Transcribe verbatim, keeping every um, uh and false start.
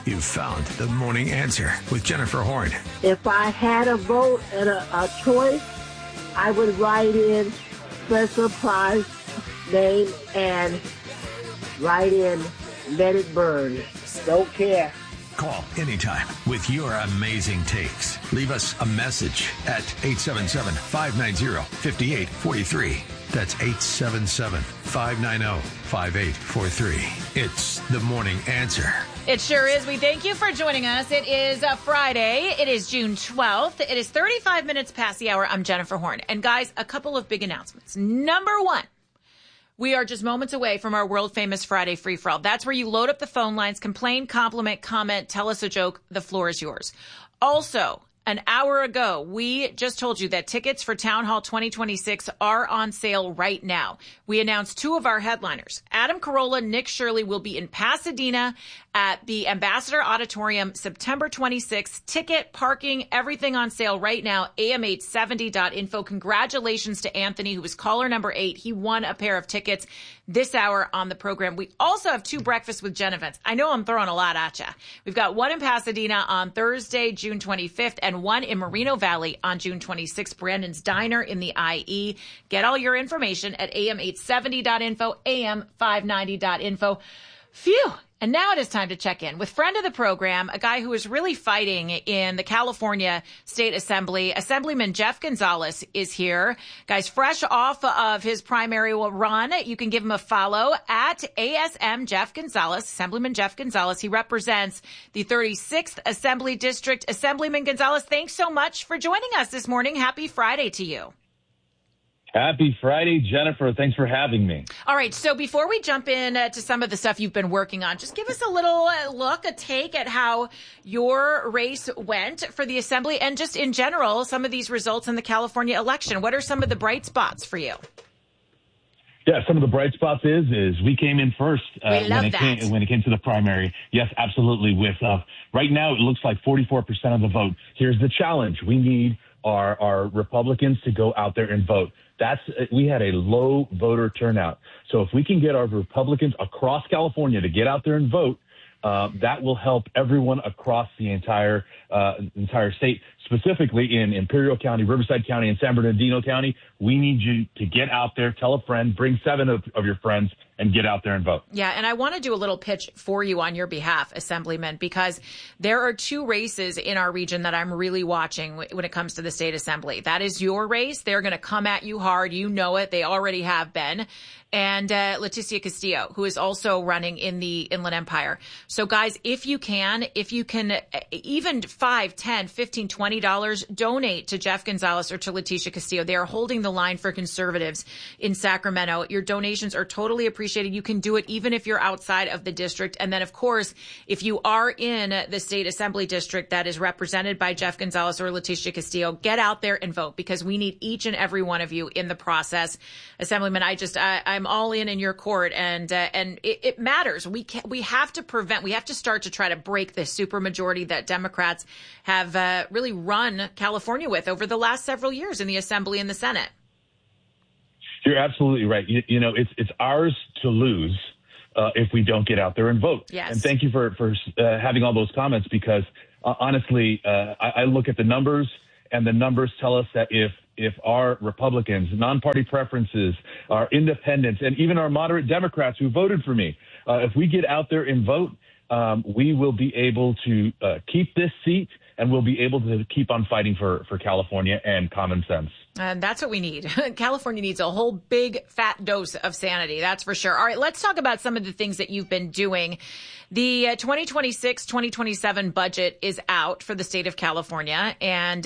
You've found the morning answer with Jennifer Horn. If I had a vote and a, a choice, I would write in special prize name and write in let it burn. Don't care. Call anytime with your amazing takes. Leave us a message at eight seven seven, five nine zero, five eight four three. That's eight seven seven, five nine zero, five eight four three. It's the morning answer. It sure is. We thank you for joining us. It is a Friday. It is June twelfth. It is thirty-five minutes past the hour. I'm Jennifer Horn. And guys, a couple of big announcements. Number one, we are just moments away from our world-famous Friday free-for-all. That's where you load up the phone lines, complain, compliment, comment, tell us a joke. The floor is yours. Also, an hour ago, we just told you that tickets for Town Hall twenty twenty-six are on sale right now. We announced two of our headliners. Adam Carolla, Nick Shirley will be in Pasadena at the Ambassador Auditorium September twenty-sixth. Ticket, parking, everything on sale right now. A M eight seventy dot info. Congratulations to Anthony, who was caller number eight. He won a pair of tickets this hour on the program. We also have two Breakfast with Jen events. I know I'm throwing a lot at you. We've got one in Pasadena on Thursday, June twenty-fifth, and one in Moreno Valley on June twenty-sixth. Brandon's Diner in the I E. Get all your information at A M eight seventy dot info, A M five ninety dot info. Phew. And now it is time to check in with friend of the program, a guy who is really fighting in the California State Assembly. Assemblyman Jeff Gonzalez is here. Guys, fresh off of his primary run, you can give him a follow at A S M Jeff Gonzalez, Assemblyman Jeff Gonzalez. He represents the thirty-sixth Assembly District. Assemblyman Gonzalez, thanks so much for joining us this morning. Happy Friday to you. Happy Friday, Jennifer. Thanks for having me. All right. So before we jump in uh, to some of the stuff you've been working on, just give us a little uh, look, a take at how your race went for the Assembly and just in general, some of these results in the California election. What are some of the bright spots for you? Yeah, some of the bright spots is is we came in first uh, we love when it that. came when it came to the primary. Yes, absolutely. With uh, right now, it looks like forty-four percent of the vote. Here's the challenge: we need our our Republicans to go out there and vote. That's we had a low voter turnout. So if we can get our Republicans across California to get out there and vote, uh, that will help everyone across the entire uh, entire state. Specifically in Imperial County, Riverside County, and San Bernardino County, we need you to get out there, tell a friend, bring seven of, of your friends, and get out there and vote. Yeah, and I want to do a little pitch for you on your behalf, Assemblyman, because there are two races in our region that I'm really watching when it comes to the state assembly. That is your race. They're going to come at you hard. You know it. They already have been. And uh, Leticia Castillo, who is also running in the Inland Empire. So, guys, if you can, if you can, even five, ten, fifteen, twenty dollars, donate to Jeff Gonzalez or to Leticia Castillo. They are holding the line for conservatives in Sacramento. Your donations are totally appreciated. You can do it even if you're outside of the district. And then, of course, if you are in the state assembly district that is represented by Jeff Gonzalez or Leticia Castillo, get out there and vote because we need each and every one of you in the process. Assemblyman, I just, I, I'm all in in your court, and uh, and it, it matters. We can, we have to prevent, we have to start to try to break this supermajority that Democrats have uh, really run California with over the last several years in the Assembly and the Senate. You're absolutely right. You, you know, it's it's ours to lose uh, if we don't get out there and vote. Yes. And thank you for for uh, having all those comments because uh, honestly, uh, I, I look at the numbers, and the numbers tell us that if if our Republicans, non-party preferences, our independents, and even our moderate Democrats who voted for me, uh, if we get out there and vote, um, we will be able to uh, keep this seat, and we'll be able to keep on fighting for, for California and common sense. And that's what we need. California needs a whole big fat dose of sanity. That's for sure. All right, let's talk about some of the things that you've been doing. The uh, twenty twenty-six twenty twenty-seven budget is out for the state of California, and